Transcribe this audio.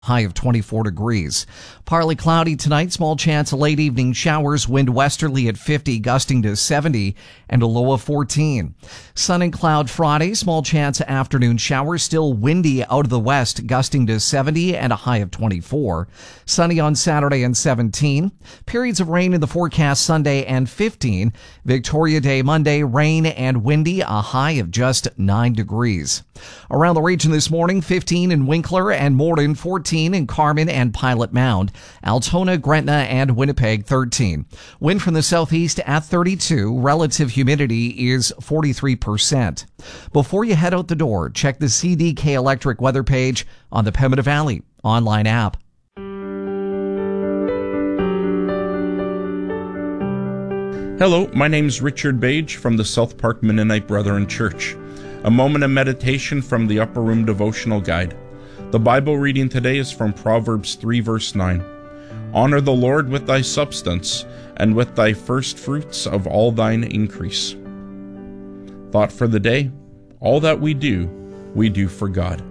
high of 24 degrees. Partly cloudy tonight, small chance of late evening showers, wind westerly at 50, gusting to 70, and a low of 14. Sun and cloud Friday, small chance of afternoon showers, still windy out of the west, gusting to 70 and a high of 24. Sunny on Saturday and 17. Periods of rain in the forecast Sunday and 15. Victoria Day Monday, rain and windy, a high of just 9 degrees. Around the region this morning, 15 in Winkler and Morden, 14 in Carmen and Pilot Mound, Altona, Gretna, and Winnipeg, 13. Wind from the southeast at 32. Relative humidity is 43%. Before you head out the door, check the CDK Electric weather page on the Pembina Valley online app. Hello, my name's Richard Bage from the South Park Mennonite Brethren Church. A moment of meditation from the Upper Room Devotional Guide. The Bible reading today is from Proverbs 3 verse 9. Honor the Lord with thy substance, and with thy first fruits of all thine increase. Thought for the day: all that we do for God.